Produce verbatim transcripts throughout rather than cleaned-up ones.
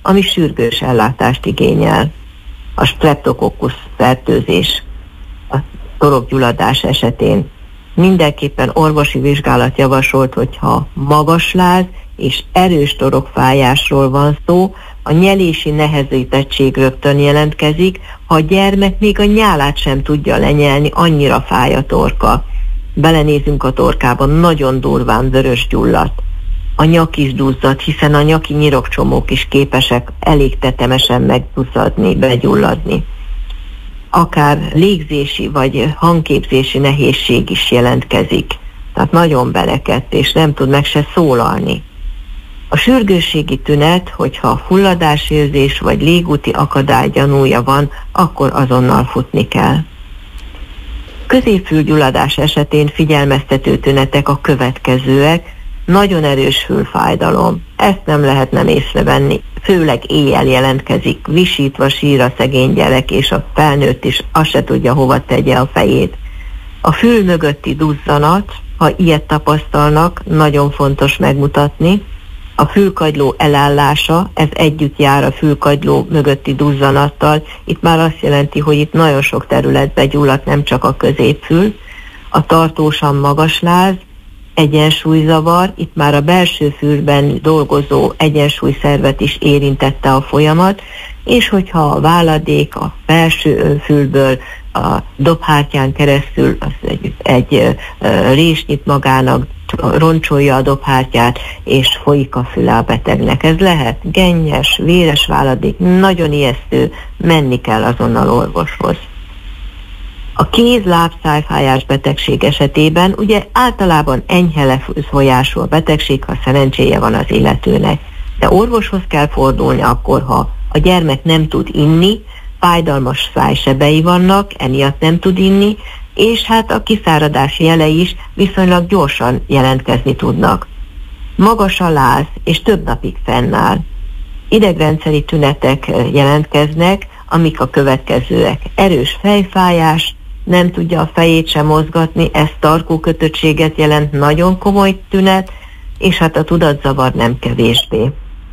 ami sürgős ellátást igényel. A streptokokkusz fertőzés, a torokgyulladás esetén mindenképpen orvosi vizsgálat javasolt, hogyha magas láz és erős torokfájásról van szó, a nyelési nehezítettség rögtön jelentkezik, ha a gyermek még a nyálát sem tudja lenyelni, annyira fáj a torka. Belenézünk a torkában, nagyon durván vörös gyulladt. A nyak is duzzad, hiszen a nyaki nyirokcsomók is képesek elég tetemesen megduzzadni, begyulladni. Akár légzési vagy hangképzési nehézség is jelentkezik. Tehát nagyon berekedt, és nem tud meg se szólalni. A sürgősségi tünet, hogyha fulladásérzés vagy légúti akadály gyanúja van, akkor azonnal futni kell. Középfülgyulladás esetén figyelmeztető tünetek a következőek: nagyon erős fülfájdalom, ezt nem lehet nem észrevenni, főleg éjjel jelentkezik, visítva sír a szegény gyerek, és a felnőtt is azt se tudja, hova tegye a fejét. A fül mögötti duzzanat, ha ilyet tapasztalnak, nagyon fontos megmutatni. A fülkagyló elállása, ez együtt jár a fülkagyló mögötti duzzanattal, itt már azt jelenti, hogy itt nagyon sok területbe gyulladt, nem csak a középfül. A tartósan magas láz, egyensúlyzavar, itt már a belső fülben dolgozó egyensúlyszervet is érintette a folyamat, és hogyha a váladék a belső fülből a dobhártyán keresztül az egy, egy rés nyit magának, roncsolja a dobhártyát, és folyik a füle a betegnek. Ez lehet gennyes, véres váladék, nagyon ijesztő, menni kell azonnal orvoshoz. A kéz-láb-szájfájás betegség esetében ugye általában enyhe lefolyású a betegség, ha szerencséje van az illetőnek. De orvoshoz kell fordulni akkor, ha a gyermek nem tud inni, fájdalmas szájsebei vannak, emiatt nem tud inni, és hát a kiszáradás jelei is viszonylag gyorsan jelentkezni tudnak. Magas a láz, és több napig fennáll. Idegrendszeri tünetek jelentkeznek, amik a következőek: erős fejfájás, nem tudja a fejét sem mozgatni, ez tarkókötöttséget jelent, nagyon komoly tünet, és hát a tudatzavar nem kevésbé.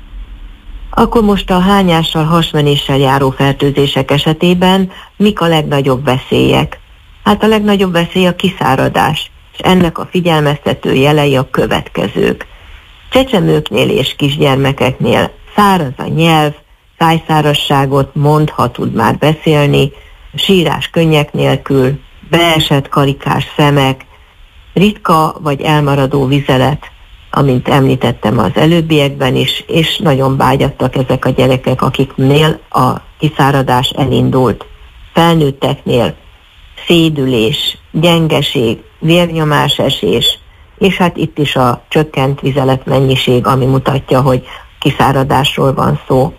Akkor most a hányással, hasmenéssel járó fertőzések esetében mik a legnagyobb veszélyek? Hát a legnagyobb veszély a kiszáradás, és ennek a figyelmeztető jelei a következők. Csecsemőknél és kisgyermekeknél száraz a nyelv, szájszárazságot mond, ha tud már beszélni, sírás könnyek nélkül, beesett karikás szemek, ritka vagy elmaradó vizelet, amint említettem az előbbiekben is, és nagyon vágyattak ezek a gyerekek, akiknél a kiszáradás elindult. Felnőtteknél szédülés, gyengeség, vérnyomásesés, és hát itt is a csökkent vizeletmennyiség, ami mutatja, hogy kiszáradásról van szó.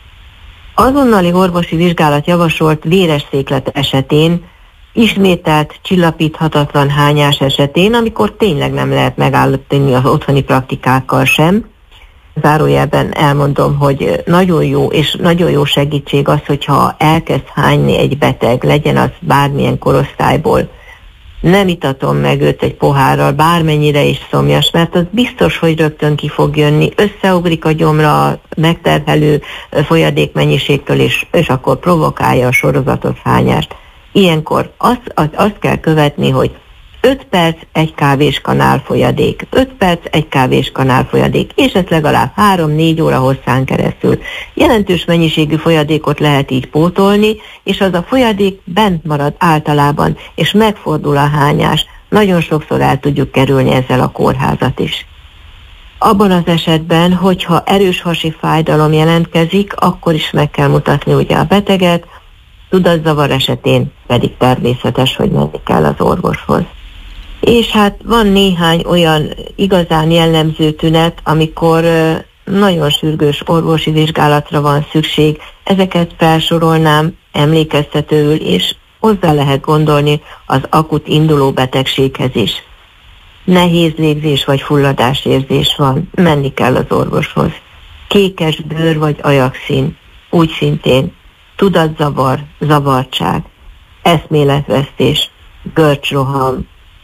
Azonnali orvosi vizsgálat javasolt véres széklet esetén, ismételt csillapíthatatlan hányás esetén, amikor tényleg nem lehet megállítani az otthoni praktikákkal sem. Zárójelben elmondom, hogy nagyon jó és nagyon jó segítség az, hogyha elkezd hányni egy beteg, legyen az bármilyen korosztályból. Nem itatom meg őt egy pohárral, bármennyire is szomjas, mert az biztos, hogy rögtön ki fog jönni, összeugrik a gyomra a megterhelő folyadékmennyiségtől, és, és akkor provokálja a sorozatos hányást. Ilyenkor azt, azt, azt kell követni, hogy öt perc egy kávéskanál folyadék, öt perc egy kávéskanál folyadék, és ez legalább három-négy óra hosszán keresztül. Jelentős mennyiségű folyadékot lehet így pótolni, és az a folyadék bent marad általában, és megfordul a hányás. Nagyon sokszor el tudjuk kerülni ezzel a kórházat is. Abban az esetben, hogyha erős hasi fájdalom jelentkezik, akkor is meg kell mutatni ugye a beteget, tudatzavar esetén pedig természetes, hogy menni kell az orvoshoz. És hát van néhány olyan igazán jellemző tünet, amikor nagyon sürgős orvosi vizsgálatra van szükség. Ezeket felsorolnám emlékeztetőül, és hozzá lehet gondolni az akut induló betegséghez is. Nehéz légzés vagy fulladásérzés van, menni kell az orvoshoz. Kékes bőr vagy ajakszín, úgy szintén. Tudatzavar, zavartság, eszméletvesztés, görcsroham,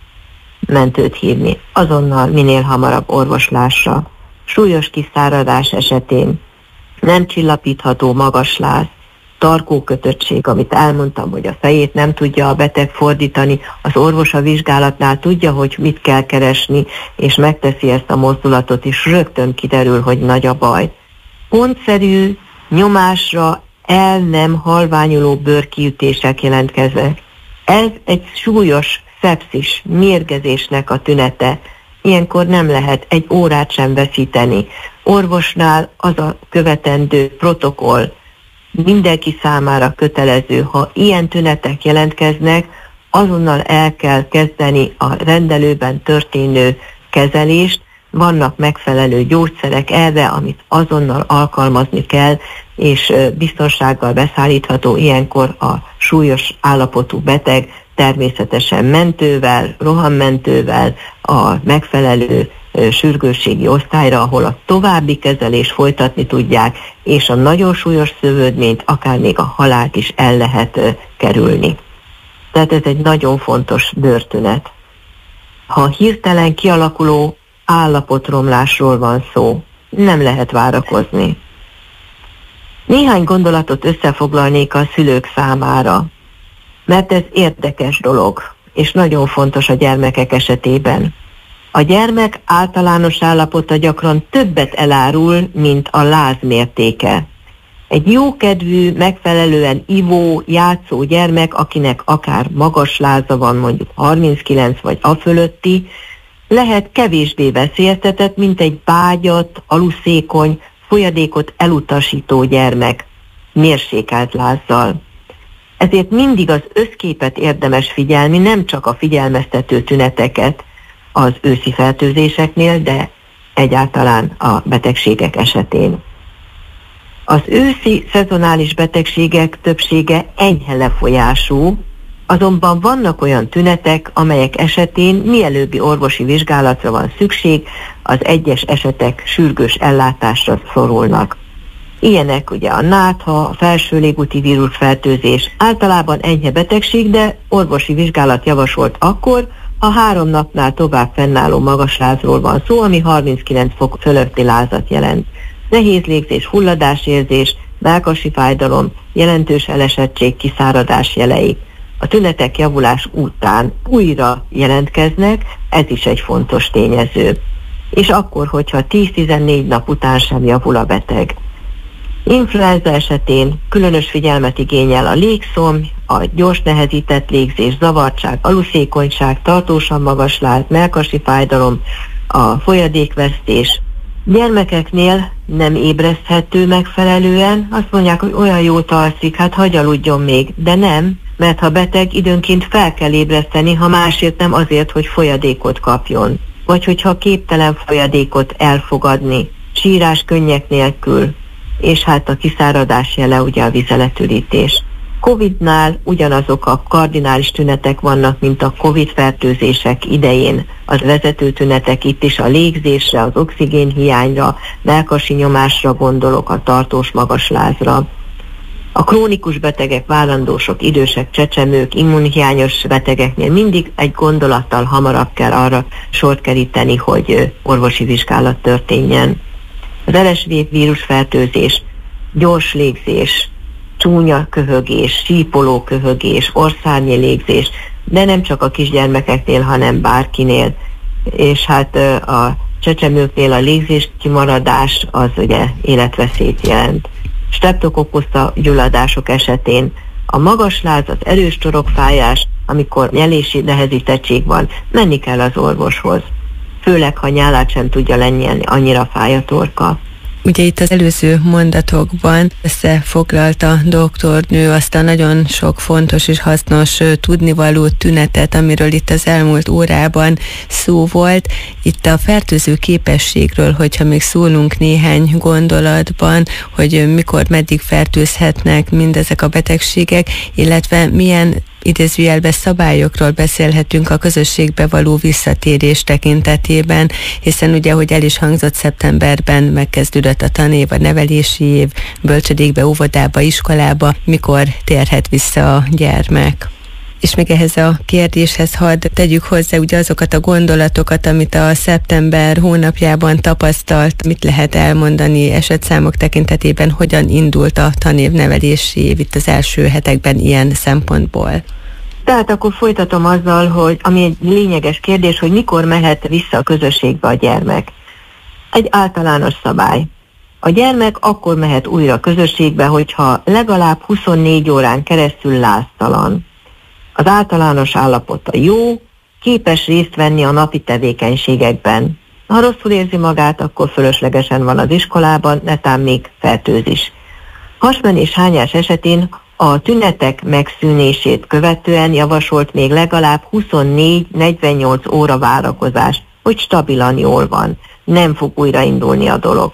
mentőt hívni, azonnal minél hamarabb orvoslásra. Súlyos kiszáradás esetén nem csillapítható magasláz, tarkókötöttség, amit elmondtam, hogy a fejét nem tudja a beteg fordítani, az orvos a vizsgálatnál tudja, hogy mit kell keresni, és megteszi ezt a mozdulatot, és rögtön kiderül, hogy nagy a baj. Pontszerű, nyomásra el nem halványuló bőrkiütések jelentkeznek. Ez egy súlyos szepszis, mérgezésnek a tünete. Ilyenkor nem lehet egy órát sem veszíteni. Orvosnál az a követendő protokoll mindenki számára kötelező. Ha ilyen tünetek jelentkeznek, azonnal el kell kezdeni a rendelőben történő kezelést. Vannak megfelelő gyógyszerek erre, amit azonnal alkalmazni kell, és biztonsággal beszállítható ilyenkor a súlyos állapotú beteg, természetesen mentővel, rohammentővel a megfelelő sürgősségi osztályra, ahol a további kezelést folytatni tudják, és a nagyon súlyos szövődményt, akár még a halált is el lehet kerülni. Tehát ez egy nagyon fontos bőrtünet. Ha hirtelen kialakuló állapotromlásról van szó, nem lehet várakozni. Néhány gondolatot összefoglalnék a szülők számára, mert ez érdekes dolog, és nagyon fontos a gyermekek esetében. A gyermek általános állapota gyakran többet elárul, mint a láz mértéke. Egy jókedvű, megfelelően ivó, játszó gyermek, akinek akár magas láza van, mondjuk harminckilenc vagy a fölötti, lehet kevésbé veszélyeztetett, mint egy bágyat, aluszékony, folyadékot elutasító gyermek mérsékelt lázzal. Ezért mindig az összképet érdemes figyelni, nem csak a figyelmeztető tüneteket az őszi fertőzéseknél, de egyáltalán a betegségek esetén. Az őszi szezonális betegségek többsége enyhe lefolyású, azonban vannak olyan tünetek, amelyek esetén mielőbbi orvosi vizsgálatra van szükség, az egyes esetek sürgős ellátásra szorulnak. Ilyenek ugye a nátha, a felső légúti vírusfertőzés, általában enyhe betegség, de orvosi vizsgálat javasolt akkor, a három napnál tovább fennálló magaslázról van szó, ami harminckilenc fok fölötti lázat jelent. Nehéz légzés, hulladásérzés, mellkasi fájdalom, jelentős elesettség, kiszáradás jelei. A tünetek javulás után újra jelentkeznek, ez is egy fontos tényező. És akkor, hogyha tíz-tizennégy nap után sem javul a beteg. Influenza esetén különös figyelmet igényel a légszomj, a gyors nehezített légzés, zavartság, aluszékonyság, tartósan magas láz, mellkasi fájdalom, a folyadékvesztés. Gyermekeknél nem ébreszthető megfelelően, azt mondják, hogy olyan jól alszik, hát hagy aludjon még, de nem, mert ha beteg, időnként fel kell ébreszteni, ha másért nem azért, hogy folyadékot kapjon. Vagy hogyha képtelen folyadékot elfogadni, sírás könnyek nélkül, és hát a kiszáradás jele ugye a vizeletürítés. Covidnál ugyanazok a kardinális tünetek vannak, mint a Covid fertőzések idején. Az vezető tünetek itt is a légzésre, az oxigénhiányra, mellkasi nyomásra gondolok, a tartós magaslázra. A krónikus betegek, várandósok, idősek, csecsemők, immunhiányos betegeknél mindig egy gondolattal hamarabb kell arra sort keríteni, hogy orvosi vizsgálat történjen. Az er es vé vírusfertőzés, gyors légzés, csúnya köhögés, sípoló köhögés, orszárnyi légzés, de nem csak a kisgyermekeknél, hanem bárkinél. És hát a csecsemőknél a légzés kimaradás az ugye életveszélyt jelent. Streptokokkuszta gyulladások esetén a magas láz, az erős torokfájás, amikor nyelési nehezítettség van, menni kell az orvoshoz. Főleg, ha nyálát sem tudja lenyelni, annyira fáj a torka. Ugye itt az előző mondatokban összefoglalta doktornő azt a nagyon sok fontos és hasznos tudnivaló tünetet, amiről itt az elmúlt órában szó volt. Itt a fertőző képességről, hogyha még szólunk néhány gondolatban, hogy mikor, meddig fertőzhetnek mindezek a betegségek, illetve milyen idézőjelben szabályokról beszélhetünk a közösségbe való visszatérés tekintetében, hiszen ugye, hogy el is hangzott, szeptemberben megkezdődött a tanév, a nevelési év, bölcsödékbe, óvodába, iskolába, mikor térhet vissza a gyermek? És még ehhez a kérdéshez hadd tegyük hozzá ugye azokat a gondolatokat, amit a szeptember hónapjában tapasztalt, mit lehet elmondani esetszámok tekintetében, hogyan indult a tanévnevelési év itt az első hetekben ilyen szempontból. Tehát akkor folytatom azzal, hogy ami egy lényeges kérdés, hogy mikor mehet vissza a közösségbe a gyermek. Egy általános szabály. A gyermek akkor mehet újra a közösségbe, hogyha legalább huszonnégy órán keresztül láztalan. Az általános állapota jó, képes részt venni a napi tevékenységekben. Ha rosszul érzi magát, akkor fölöslegesen van az iskolában, netán még fertőzés. Hasmenés, hányás esetén a tünetek megszűnését követően javasolt még legalább huszonnégy-negyvennyolc óra várakozás, hogy stabilan jól van, nem fog újraindulni a dolog.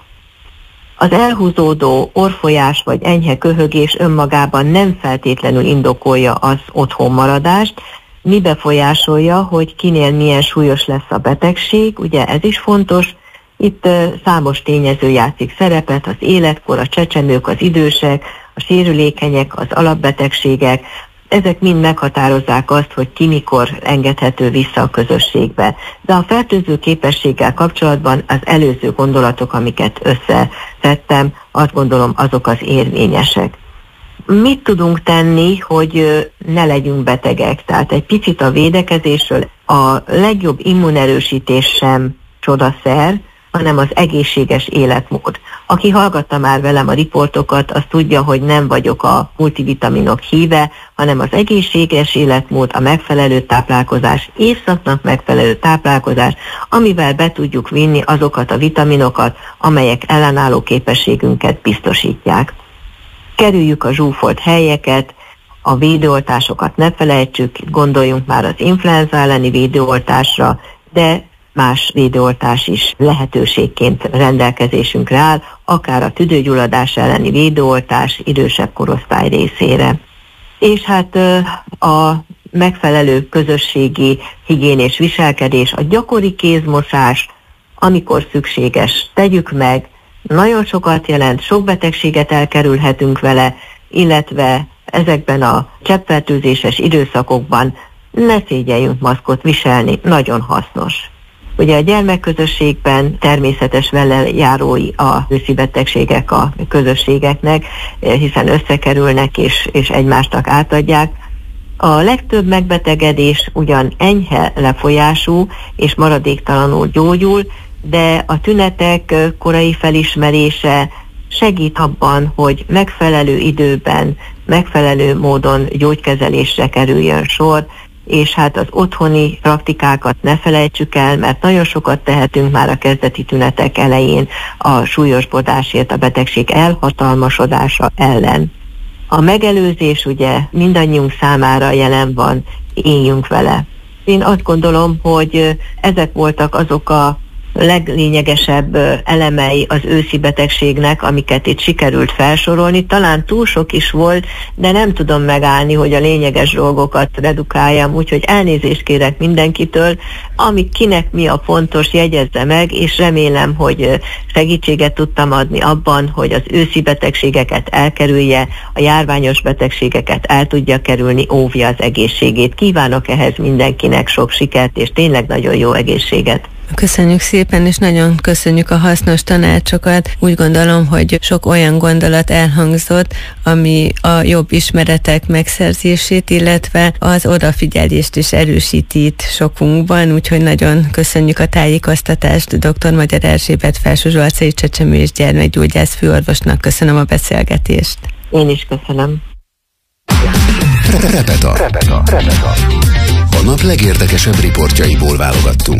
Az elhúzódó orrfolyás vagy enyhe köhögés önmagában nem feltétlenül indokolja az otthonmaradást, mi befolyásolja, hogy kinél milyen súlyos lesz a betegség, ugye ez is fontos. Itt számos tényező játszik szerepet, az életkor, a csecsemők, az idősek, a sérülékenyek, az alapbetegségek, ezek mind meghatározzák azt, hogy ki mikor engedhető vissza a közösségbe. De a fertőző képességgel kapcsolatban az előző gondolatok, amiket összetettem, azt gondolom azok az érvényesek. Mit tudunk tenni, hogy ne legyünk betegek? Tehát egy picit a védekezésről. A legjobb immunerősítés sem csodaszer, hanem az egészséges életmód. Aki hallgatta már velem a riportokat, az tudja, hogy nem vagyok a multivitaminok híve, hanem az egészséges életmód, a megfelelő táplálkozás, évszaknak megfelelő táplálkozás, amivel be tudjuk vinni azokat a vitaminokat, amelyek ellenálló képességünket biztosítják. Kerüljük a zsúfolt helyeket, a védőoltásokat ne felejtsük, gondoljunk már az influenza elleni védőoltásra, de más védőoltás is lehetőségként rendelkezésünkre áll, akár a tüdőgyulladás elleni védőoltás idősebb korosztály részére. És hát a megfelelő közösségi higiénés viselkedés, a gyakori kézmosás, amikor szükséges, tegyük meg, nagyon sokat jelent, sok betegséget elkerülhetünk vele, illetve ezekben a cseppfertőzéses időszakokban ne szégyeljünk maszkot viselni, nagyon hasznos. Ugye a gyermekközösségben természetes velejárói a őszi betegségek a közösségeknek, hiszen összekerülnek és, és egymásnak átadják. A legtöbb megbetegedés ugyan enyhe lefolyású és maradéktalanul gyógyul, de a tünetek korai felismerése segít abban, hogy megfelelő időben, megfelelő módon gyógykezelésre kerüljön sor, és hát az otthoni praktikákat ne felejtsük el, mert nagyon sokat tehetünk már a kezdeti tünetek elején a súlyosbodásért, a betegség elhatalmasodása ellen. A megelőzés ugye mindannyiunk számára jelen van, éljünk vele. Én azt gondolom, hogy ezek voltak azok a leglényegesebb elemei az őszi betegségnek, amiket itt sikerült felsorolni. Talán túl sok is volt, de nem tudom megállni, hogy a lényeges dolgokat redukáljam, úgyhogy elnézést kérek mindenkitől, ami kinek mi a fontos, jegyezze meg, és remélem, hogy segítséget tudtam adni abban, hogy az őszi betegségeket elkerülje, a járványos betegségeket el tudja kerülni, óvja az egészségét. Kívánok ehhez mindenkinek sok sikert, és tényleg nagyon jó egészséget. Köszönjük szépen, és nagyon köszönjük a hasznos tanácsokat. Úgy gondolom, hogy sok olyan gondolat elhangzott, ami a jobb ismeretek megszerzését, illetve az odafigyelést is erősíti itt sokunkban, úgyhogy nagyon köszönjük a tájékoztatást dr. Magyar Erzsébet felsőzsolcai csecsemő- és gyermekgyógyász főorvosnak. Köszönöm a beszélgetést. Én is köszönöm. Repeta. Repeta. Repeta. A nap legérdekesebb riportjaiból válogattunk.